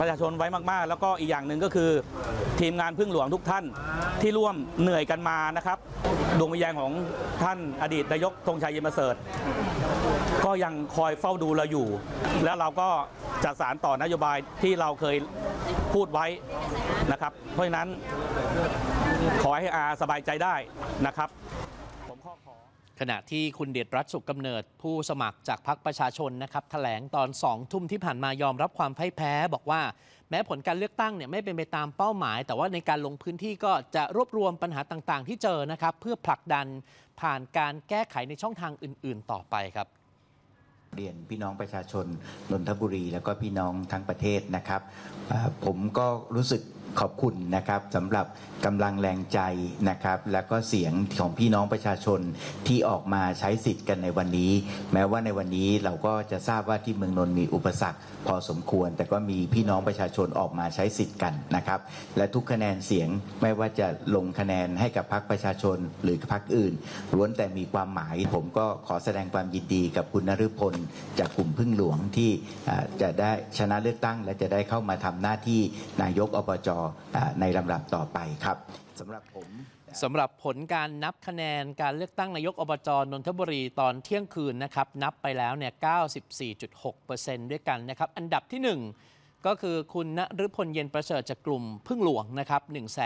ประชาชนไว้มากๆแล้วก็อีกอย่างหนึ่งก็คือทีมงานพึ่งหลวงทุกท่านที่ร่วมเหนื่อยกันมานะครับดวงวิญญาณของท่านอดีตนายกธงชัยเย็นประเสริฐก็ยังคอยเฝ้าดูเราอยู่แล้วเราก็จะสานต่อนโยบายที่เราเคยพูดไว้นะครับเพราะฉะนั้นขอให้อาสบายใจได้นะครับขณะที่คุณเดชรัตน์ สุขกำเนิดผู้สมัครจากพรรคประชาชนนะครับแถลงตอน2 ทุ่มที่ผ่านมายอมรับความพ่ายแพ้บอกว่าแม้ผลการเลือกตั้งเนี่ยไม่เป็นไปตามเป้าหมายแต่ว่าในการลงพื้นที่ก็จะรวบรวมปัญหาต่างๆที่เจอนะครับเพื่อผลักดันผ่านการแก้ไขในช่องทางอื่นๆต่อไปครับเรียนพี่น้องประชาชนนนทบุรีแล้วก็พี่น้องทั้งประเทศนะครับผมก็รู้สึกขอบคุณนะครับสำหรับกำลังแรงใจนะครับแล้วก็เสียงของพี่น้องประชาชนที่ออกมาใช้สิทธิ์กันในวันนี้แม้ว่าในวันนี้เราก็จะทราบว่าที่เมืองนนท์มีอุปสรรคพอสมควรแต่ก็มีพี่น้องประชาชนออกมาใช้สิทธิ์กันนะครับและทุกคะแนนเสียงไม่ว่าจะลงคะแนนให้กับพรรคประชาชนหรือพรรคอื่นล้วนแต่มีความหมายผมก็ขอแสดงความยินดีกับคุณนฤพลจากกลุ่มพึ่งหลวงที่จะได้ชนะเลือกตั้งและจะได้เข้ามาทำหน้าที่นายกอบจ.ในลำดับต่อไปครับสำหรับผลการนับคะแนนการเลือกตั้งนายกอบจ.นนทบุรีตอนเที่ยงคืนนะครับนับไปแล้วเนี่ย 94.6% ด้วยกันนะครับอันดับที่ 1 ก็คือคุณนฤพลเย็นประเสริฐจากกลุ่มพึ่งหลวงนะครับ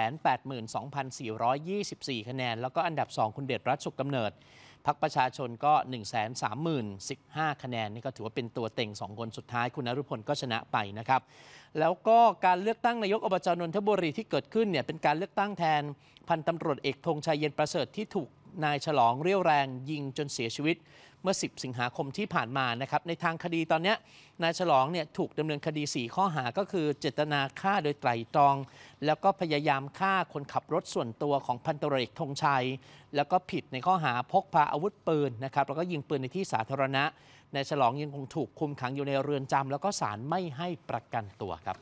182,424 คะแนนแล้วก็อันดับ 2 คุณเดชรัตน์ สุขกำเนิดพรรคประชาชนก็ 130,015 คะแนนนี่ก็ถือว่าเป็นตัวเต็ง2 คนสุดท้ายคุณนฤพลก็ชนะไปนะครับแล้วก็การเลือกตั้งนายกอบจ.นนทบุรีที่เกิดขึ้นเนี่ยเป็นการเลือกตั้งแทนพันตำรวจเอกธงชัยเย็นประเสริฐที่ถูกนายฉลองเรี่ยวแรงยิงจนเสียชีวิตเมื่อ10 สิงหาคมที่ผ่านมานะครับในทางคดีตอนนี้นายฉลองเนี่ยถูกดำเนินคดี4 ข้อหาก็คือเจตนาฆ่าโดยไตร่ตรองแล้วก็พยายามฆ่าคนขับรถส่วนตัวของพันตำรวจเอกธงชัยแล้วก็ผิดในข้อหาพกพาอาวุธปืนนะครับแล้วก็ยิงปืนในที่สาธารณะนายฉลองยังคงถูกคุมขังอยู่ในเรือนจำแล้วก็ศาลไม่ให้ประกันตัวครับ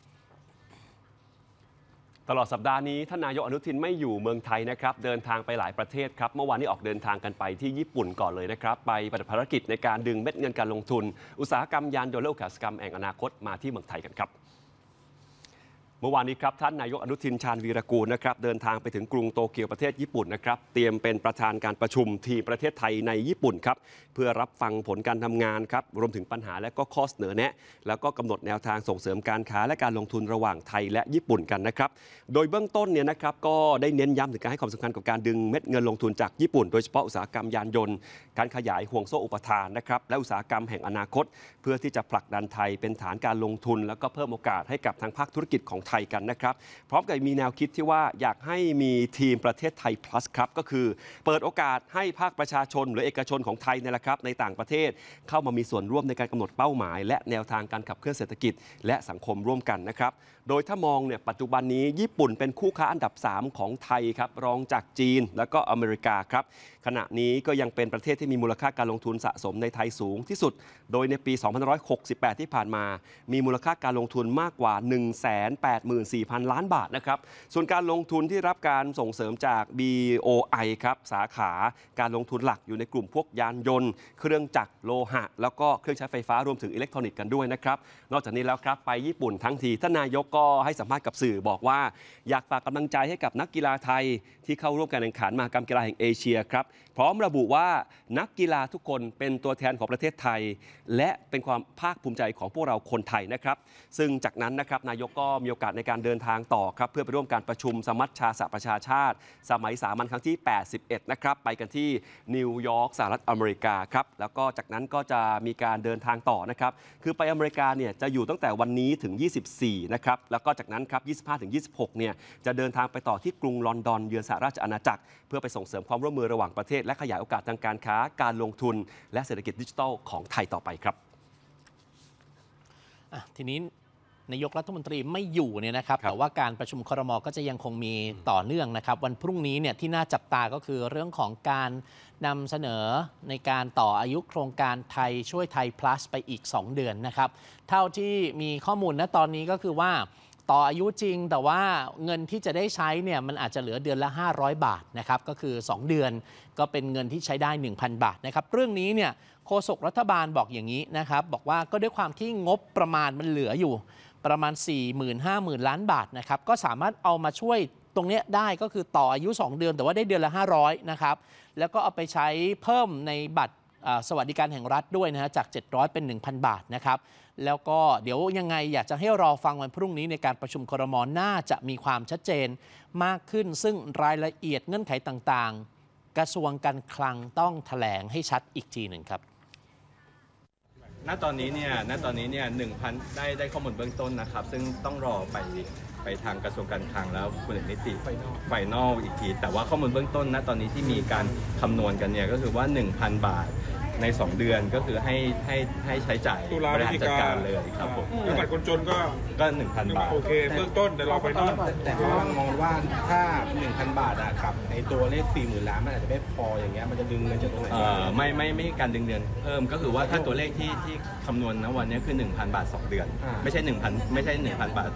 ตลอดสัปดาห์นี้ท่านนายกอนุทินไม่อยู่เมืองไทยนะครับเดินทางไปหลายประเทศครับเมื่อวานนี้ออกเดินทางกันไปที่ญี่ปุ่นก่อนเลยนะครับไปปฏิบัติภารกิจในการดึงเม็ดเงินการลงทุนอุตสาหกรรมยานยนต์และอุตสาหกรรมแห่งอนาคตมาที่เมืองไทยกันครับเมื่อวานนี้ครับท่านนายกอนุทินชาญวีรกูลนะครับเดินทางไปถึงกรุงโตเกียวประเทศญี่ปุ่นนะครับเตรียมเป็นประธานการประชุมทีมประเทศไทยในญี่ปุ่นครับเพื่อรับฟังผลการทำงานครับรวมถึงปัญหาและก็ข้อเสนอแนะแล้วก็กำหนดแนวทางส่งเสริมการค้าและการลงทุนระหว่างไทยและญี่ปุ่นกันนะครับโดยเบื้องต้นเนี่ยนะครับก็ได้เน้นย้ำถึงการให้ความสำคัญกับการดึงเม็ดเงินลงทุนจากญี่ปุ่นโดยเฉพาะอุตสาหกรรมยานยนต์การขยายห่วงโซ่อุปทานนะครับและอุตสาหกรรมแห่งอนาคตเพื่อที่จะผลักดันไทยเป็นฐานการลงทุนแล้วก็เพิ่มโอกาสให้กับทางภาคธุรกิจของไทยกันนะครับพร้อมกับมีแนวคิดที่ว่าอยากให้มีทีมประเทศไทย plus ครับก็คือเปิดโอกาสให้ภาคประชาชนหรือเอกชนของไทยเนี่ยแหละครับในต่างประเทศเข้ามามีส่วนร่วมในการกำหนดเป้าหมายและแนวทางการขับเคลื่อนเศรษฐกิจและสังคมร่วมกันนะครับโดยถ้ามองเนี่ยปัจจุบันนี้ญี่ปุ่นเป็นคู่ค้าอันดับ3ของไทยครับรองจากจีนแล้วก็อเมริกาครับขณะนี้ก็ยังเป็นประเทศที่มีมูลค่าการลงทุนสะสมในไทยสูงที่สุดโดยในปี 2568 ที่ผ่านมามีมูลค่าการลงทุนมากกว่า 184,000 ล้านบาทนะครับส่วนการลงทุนที่รับการส่งเสริมจาก BOI ครับสาขาการลงทุนหลักอยู่ในกลุ่มพวกยานยนต์เครื่องจักรโลหะแล้วก็เครื่องใช้ไฟฟ้ารวมถึงอิเล็กทรอนิกส์กันด้วยนะครับนอกจากนี้แล้วครับไปญี่ปุ่นทั้งทีท่านนายกก็ให้สัมภาษณ์กับสื่อบอกว่าอยากฝากกำลังใจให้กับนักกีฬาไทยที่เข้าร่วมการแข่งขันมหกรรมกีฬาแห่งเอเชียครับพร้อมระบุว่านักกีฬาทุกคนเป็นตัวแทนของประเทศไทยและเป็นความภาคภูมิใจของพวกเราคนไทยนะครับซึ่งจากนั้นนะครับนายกก็มีโอกาสในการเดินทางต่อครับเพื่อไปร่วมการประชุมสมัชชาสหประชาชาติสมัยสามัญครั้งที่ 81 นะครับไปกันที่นิวยอร์กสหรัฐอเมริกาครับแล้วก็จากนั้นก็จะมีการเดินทางต่อนะครับคือไปอเมริกาเนี่ยจะอยู่ตั้งแต่วันนี้ถึง 24 นะครับแล้วก็จากนั้นครับ 25-26 เนี่ยจะเดินทางไปต่อที่กรุงลอนดอนเยือนสหราชอาณาจักรเพื่อไปส่งเสริมความร่วมมือระหว่างประเทศและขยายโอกาสทางการค้าการลงทุนและเศรษฐกิจดิจิทัลของไทยต่อไปครับทีนี้นายกรัฐมนตรีไม่อยู่เนี่ยนะครับแต่ว่าการประชุมครม.ก็จะยังคงมีต่อเนื่องนะครับวันพรุ่งนี้เนี่ยที่น่าจับตาก็คือเรื่องของการนำเสนอในการต่ออายุโครงการไทยช่วยไทย plus ไปอีก2 เดือนนะครับเท่าที่มีข้อมูลณตอนนี้ก็คือว่าต่ออายุจริงแต่ว่าเงินที่จะได้ใช้เนี่ยมันอาจจะเหลือเดือนละ500 บาทนะครับก็คือ2 เดือนก็เป็นเงินที่ใช้ได้ 1,000 บาทนะครับเรื่องนี้เนี่ยโฆษกรัฐบาลบอกอย่างนี้นะครับบอกว่าก็ด้วยความที่งบประมาณมันเหลืออยู่ประมาณ 40,000-50,000 ล้านบาทนะครับก็สามารถเอามาช่วยตรงนี้ได้ก็คือต่ออายุ 2 เดือนแต่ว่าได้เดือนละ 500นะครับแล้วก็เอาไปใช้เพิ่มในบัตรสวัสดิการแห่งรัฐด้วยนะฮะจาก700เป็น 1,000 บาทนะครับแล้วก็เดี๋ยวยังไงอยากจะให้รอฟังวันพรุ่งนี้ในการประชุมครม.น่าจะมีความชัดเจนมากขึ้นซึ่งรายละเอียดเงื่อนไขต่างๆกระทรวงการคลังต้องแถลงให้ชัดอีกทีหนึ่งครับณตอนนี้เนี่ย 1,000 ได้ข้อมูลเบื้องต้นนะครับ ซึ่งต้องรอไปทางกระทรวงการคลังแล้วคุณนิติไฟนอลอีกที แต่ว่าข้อมูลเบื้องต้นณตอนนี้ที่มีการคำนวณกันเนี่ยก็คือว่า 1,000 บาทใน 2 เดือนก็คือให้ใช้จ่ายบริหารจัดการเลยครับผมคือบัตรคนจนก็ 1,000 บาทโอเคเบื้องต้นแต่เราไปนอกแต่เขามองว่าถ้า 1,000 บาทอะครับในตัวเลข 40,000 ล้านมันอาจจะไม่พออย่างเงี้ยมันจะดึงเงินจากตรงไหนไม่การดึงเดือนเพิ่มก็คือว่าถ้าตัวเลขที่คำนวณณวันนี้คือ 1,000 บาท 2 เดือน ไม่ใช่ 1,000 บาท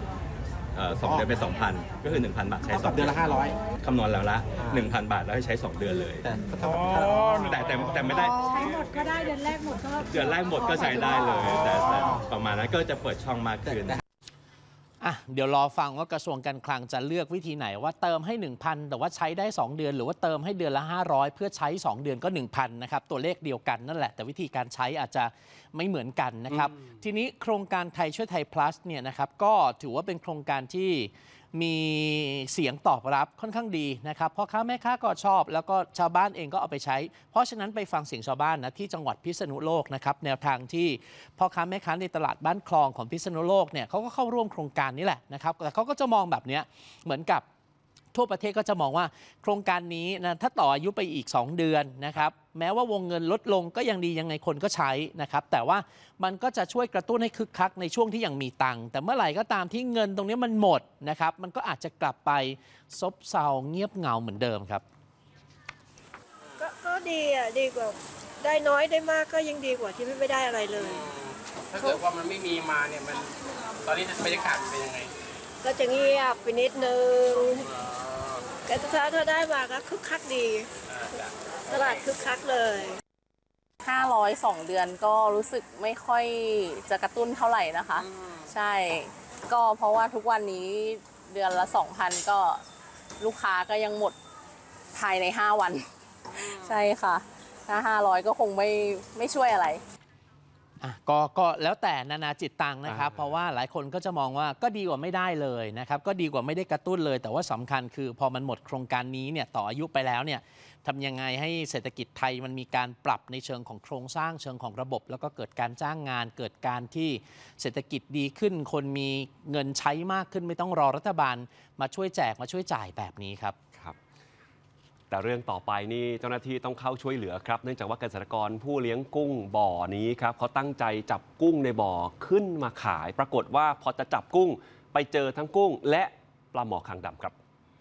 2 เดือนเป็น 2,000 ก็คือ 1,000 บาทใช้2 เดือนละคำนวณแล้วละ 1,000 บาทแล้วให้ใช้ 2 เดือนเลย แต่ไม่ได้ใช้หมดก็ได้เดือนแรกหมดก็เดือนแรกหมดก็ใช้ได้เลยแต่ประมาณนั้นก็จะเปิดช่องมากขึ้นเดี๋ยวรอฟังว่ากระทรวงการคลังจะเลือกวิธีไหนว่าเติมให้ 1,000 แต่ว่าใช้ได้ 2 เดือนหรือว่าเติมให้เดือนละ 500 เพื่อใช้ 2 เดือนก็ 1,000 นะครับตัวเลขเดียวกันนั่นแหละแต่วิธีการใช้อาจจะไม่เหมือนกันนะครับทีนี้โครงการไทยช่วยไทย plus เนี่ยนะครับก็ถือว่าเป็นโครงการที่มีเสียงตอบรับค่อนข้างดีนะครับพ่อค้าแม่ค้าก็ชอบแล้วก็ชาวบ้านเองก็เอาไปใช้เพราะฉะนั้นไปฟังเสียงชาวบ้านนะที่จังหวัดพิษณุโลกนะครับแนวทางที่พ่อค้าแม่ค้าในตลาดบ้านคลองของพิษณุโลกเนี่ยเขาก็เข้าร่วมโครงการนี้แหละนะครับแต่เขาก็จะมองแบบนี้เหมือนกับทั่วประเทศก็จะมองว่าโครงการนี้นะถ้าต่ออายุไปอีก2 เดือนนะครับแม้ว่าวงเงินลดลงก็ยังดียังไงคนก็ใช้นะครับแต่ว่ามันก็จะช่วยกระตุ้นให้คึกคักในช่วงที่ยังมีตังค์แต่เมื่อไหร่ก็ตามที่เงินตรงนี้มันหมดนะครับมันก็อาจจะกลับไปซบเซาเงียบเหงาเหมือนเดิมครับก็ดีอ่ะดีกว่าได้น้อยได้มากก็ยังดีกว่าที่ไม่ได้อะไรเลยถ้าเกิดว่ามันไม่มีมาเนี่ยมันตอนนี้บรรยากาศเป็นยังไงก็จะเงียบไปนิดนึงแต่ถ้าได้มาก็คึกคักดีตลาดคึกคักเลย 500 2 เดือนก็รู้สึกไม่ค่อยจะกระตุ้นเท่าไหร่นะคะใช่ก็เพราะว่าทุกวันนี้เดือนละ 2,000 ก็ลูกค้าก็ยังหมดภายใน5 วันใช่ค่ะถ้า500ก็คงไม่ช่วยอะไรก็แล้วแต่นานาจิตตังนะครับเพราะว่าหลายคนก็จะมองว่าก็ดีกว่าไม่ได้เลยนะครับก็ดีกว่าไม่ได้กระตุ้นเลยแต่ว่าสำคัญคือพอมันหมดโครงการนี้เนี่ยต่ออายุไปแล้วเนี่ยทำยังไงให้เศรษฐกิจไทยมันมีการปรับในเชิงของโครงสร้างเชิงของระบบแล้วก็เกิดการจ้างงานเกิดการที่เศรษฐกิจดีขึ้นคนมีเงินใช้มากขึ้นไม่ต้องรอรัฐบาลมาช่วยแจกมาช่วยจ่ายแบบนี้ครับแต่เรื่องต่อไปนี่เจ้าหน้าที่ต้องเข้าช่วยเหลือครับเนื่องจากว่าเกษตรกรผู้เลี้ยงกุ้งบ่อนี้ครับเขาตั้งใจจับกุ้งในบ่อขึ้นมาขายปรากฏว่าพอจะจับกุ้งไปเจอทั้งกุ้งและปลาหมอคางดำครับ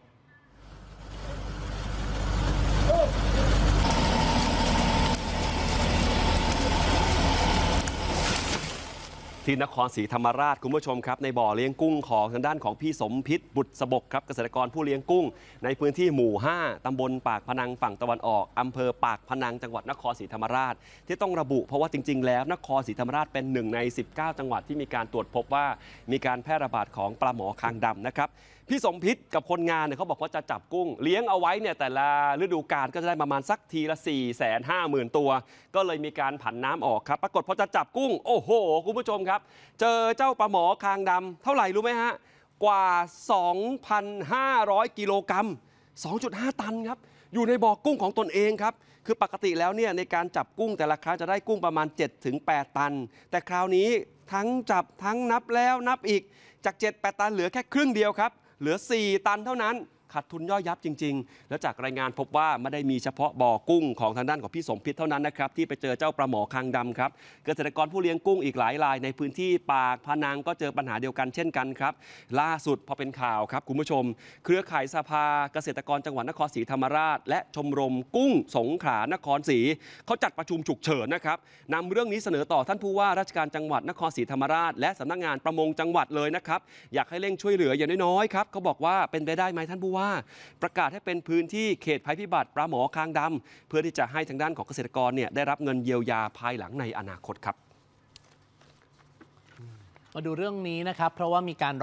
ที่นครศรีธรรมราชคุณผู้ชมครับในบ่อเลี้ยงกุ้งของทางด้านของพี่สมพิษบุตรสบกครับเกษตรกรผู้เลี้ยงกุ้งในพื้นที่หมู่ 5 ตำบลปากพนังฝั่งตะวันออกอำเภอปากพนังจังหวัดนครศรีธรรมราชที่ต้องระบุเพราะว่าจริงๆแล้วนครศรีธรรมราชเป็น1 ใน 19 จังหวัดที่มีการตรวจพบว่ามีการแพร่ระบาดของปลาหมอคางดำนะครับพี่สมพิษกับคนงานเนี่ยเขาบอกว่าจะจับกุ้งเลี้ยงเอาไว้เนี่ยแต่ละฤดูกาลก็จะได้ประมาณสักทีละ 450,000 ตัวก็เลยมีการผันน้ำออกครับปรากฏพอจะจับกุ้งโอ้โหคุณผู้ชมครับเจอเจ้าปลาหมอคางดำเท่าไหร่รู้ไหมฮะกว่า 2,500 กิโลกรัม 2.5 ตันครับอยู่ในบ่อกุ้งของตนเองครับคือปกติแล้วเนี่ยในการจับกุ้งแต่ละครั้งจะได้กุ้งประมาณ 7-8 ตันแต่คราวนี้ทั้งจับทั้งนับแล้วนับอีกจาก 7-8 ตันเหลือแค่ครึ่งเดียวครับเหลือ 4 ตันเท่านั้นขาดทุนย่อยยับจริงๆแล้วจากรายงานพบว่าไม่ได้มีเฉพาะบ่อกุ้งของทางด้านของพี่สมพิษเท่านั้นนะครับที่ไปเจอเจ้าปลาหมอคางดำครับเกษตรกรผู้เลี้ยงกุ้งอีกหลายรายในพื้นที่ปากพนังก็เจอปัญหาเดียวกันเช่นกันครับล่าสุดพอเป็นข่าวครับคุณผู้ชมเครือข่ายสภาเกษตรกรจังหวัดนครศรีธรรมราชและชมรมกุ้งสงขลานครศรีเขาจัดประชุมฉุกเฉินนะครับนำเรื่องนี้เสนอต่อท่านผู้ว่าราชการจังหวัดนครศรีธรรมราชและสำนักงานประมงจังหวัดเลยนะครับอยากให้เร่งช่วยเหลืออย่างน้อยๆครับเขาบอกว่าเป็นไปได้ไหมท่านผู้ว่าประกาศให้เป็นพื้นที่เขตภัยพิบัติปลาหมอคางดำเพื่อที่จะให้ทางด้านของเกษตรกรเนี่ยได้รับเงินเยียวยาภายหลังในอนาคตครับมาดูเรื่องนี้นะครับเพราะว่ามีการ